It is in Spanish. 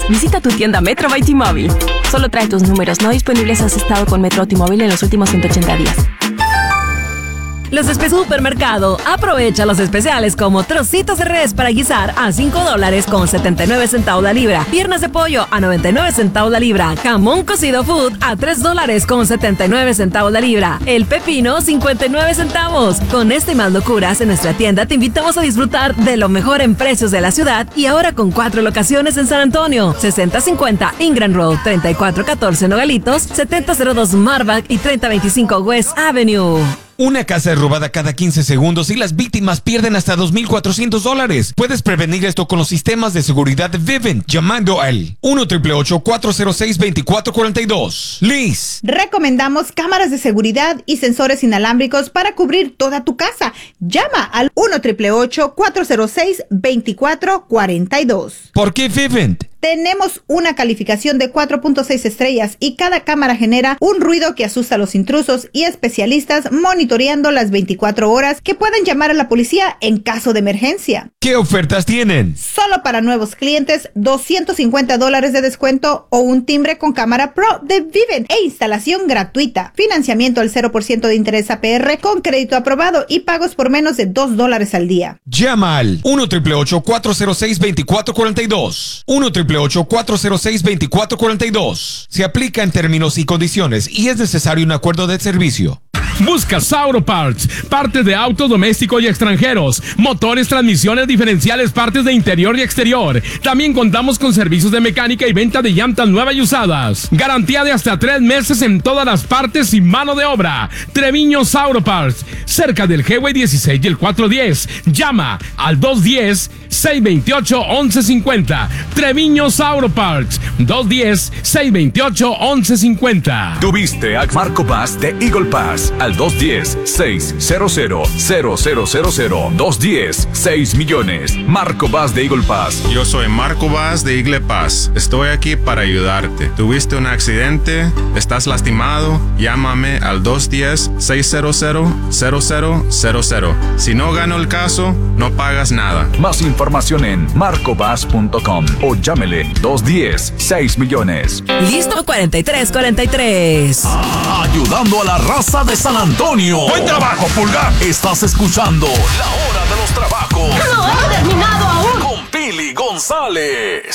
Visita tu tienda Metro by T-Mobile. Solo trae tus números no disponibles si has estado con Metro o T-Mobile en los últimos 180 días. Los de Supermercado. Aprovecha los especiales como trocitos de res para guisar a $5 con 79 centavos la libra. Piernas de pollo a 99 centavos la libra. Jamón cocido food a $3 con 79 centavos la libra. El pepino 59 centavos. Con esta y más locuras en nuestra tienda te invitamos a disfrutar de lo mejor en precios de la ciudad y ahora con 4 locaciones en San Antonio. 6050 Ingram Road, 3414 Nogalitos, 7002 Marvac y 3025 West Avenue. Una casa es robada cada 15 segundos y las víctimas pierden hasta $2,400. Puedes prevenir esto con los sistemas de seguridad de Vivint llamando al 1-888-406-2442. Liz. Recomendamos cámaras de seguridad y sensores inalámbricos para cubrir toda tu casa. Llama al 1-888-406-2442. ¿Por qué Vivint? Tenemos una calificación de 4.6 estrellas y cada cámara genera un ruido que asusta a los intrusos y especialistas monitoreando las 24 horas que pueden llamar a la policía en caso de emergencia. ¿Qué ofertas tienen? Solo para nuevos clientes, $250 de descuento o un timbre con cámara Pro de Vivint e instalación gratuita. Financiamiento al 0% de interés APR con crédito aprobado y pagos por menos de $2 al día. Llama al 1-888-406-2442. 1-888-406-2442. Se aplica en términos y condiciones y es necesario un acuerdo de servicio. Busca Sauro Parts, partes de autos domésticos y extranjeros, motores, transmisiones, diferenciales, partes de interior y exterior. También contamos con servicios de mecánica y venta de llantas nuevas y usadas. Garantía de hasta 3 meses en todas las partes y mano de obra. Treviño Sauro Parts, cerca del Highway 16 y el 410. Llama al 210-628-1150. Treviño Sauro Parts, 210-628-1150. Tuviste a Marco Paz de Eagle Pass al 210-600-0000. 210-6 millones. Marco Paz de Eagle Pass. Yo soy Marco Paz de Eagle Pass. Estoy aquí para ayudarte. ¿Tuviste un accidente? ¿Estás lastimado? Llámame al 210-600-0000. Si no gano el caso, no pagas nada. Más información en marcopaz.com o llámele 210-6 millones. Listo 4343. Ayudando a la raza de San Antonio. Buen trabajo, Pulgar. Estás escuchando La Hora de los Trabajos. ¡No he terminado aún! Con Pili González.